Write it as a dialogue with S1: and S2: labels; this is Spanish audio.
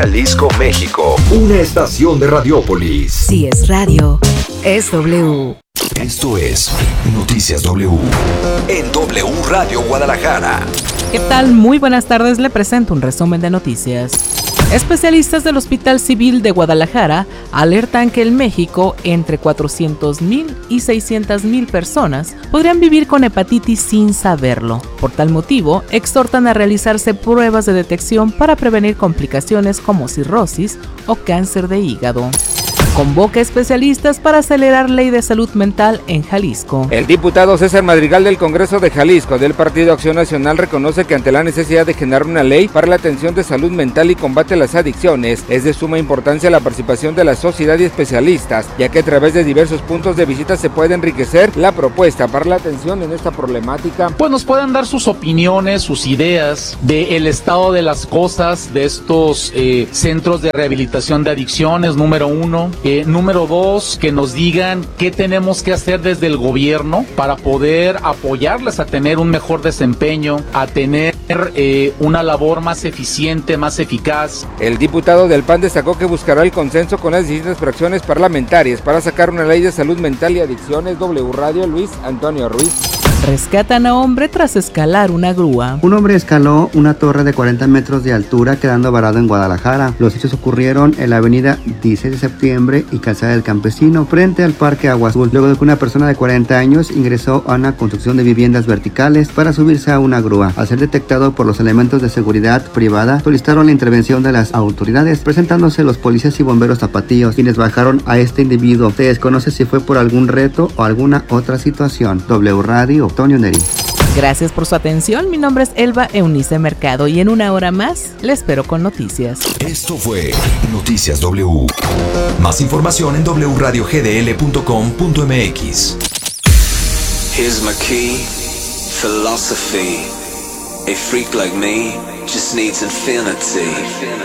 S1: Jalisco, México. Una estación de Radiópolis.
S2: Si es radio, es W.
S1: Esto es Noticias W. En W Radio Guadalajara.
S3: ¿Qué tal? Muy buenas tardes, le presento un resumen de noticias. Especialistas del Hospital Civil de Guadalajara alertan que en México entre 400,000 y 600,000 personas podrían vivir con hepatitis sin saberlo. Por tal motivo, exhortan a realizarse pruebas de detección para prevenir complicaciones como cirrosis o cáncer de hígado. Convoca especialistas para acelerar ley de salud mental en Jalisco.
S4: El diputado César Madrigal del Congreso de Jalisco del Partido Acción Nacional reconoce que ante la necesidad de generar una ley para la atención de salud mental y combate a las adicciones, es de suma importancia la participación de la sociedad y especialistas, ya que a través de diversos puntos de vista se puede enriquecer la propuesta para la atención en esta problemática.
S5: Pues nos pueden dar sus opiniones, sus ideas del estado de las cosas de estos centros de rehabilitación de adicciones, número uno. Número dos, que nos digan qué tenemos que hacer desde el gobierno para poder apoyarles a tener un mejor desempeño, a tener una labor más eficiente, más eficaz.
S4: El diputado del PAN destacó que buscará el consenso con las distintas fracciones parlamentarias para sacar una ley de salud mental y adicciones. W Radio, Luis Antonio Ruiz.
S3: Rescatan a hombre tras escalar una grúa.
S6: Un hombre escaló una torre de 40 metros de altura quedando varado en Guadalajara. Los hechos ocurrieron en la avenida 16 de septiembre y Calzada del Campesino, frente al Parque Agua Azul, luego de que una persona de 40 años ingresó a una construcción de viviendas verticales para subirse a una grúa. Al ser detectado por los elementos de seguridad privada, solicitaron la intervención de las autoridades, presentándose los policías y bomberos zapatillos, quienes bajaron a este individuo. Se desconoce si fue por algún reto o alguna otra situación. W Radio, Antonio Neri.
S3: Gracias por su atención, mi nombre es Elba Eunice Mercado y en una hora más le espero con noticias.
S1: Esto fue Noticias W. Más información en wradiogdl.com.mx.
S7: Here's my key, philosophy. A freak like me just needs infinity.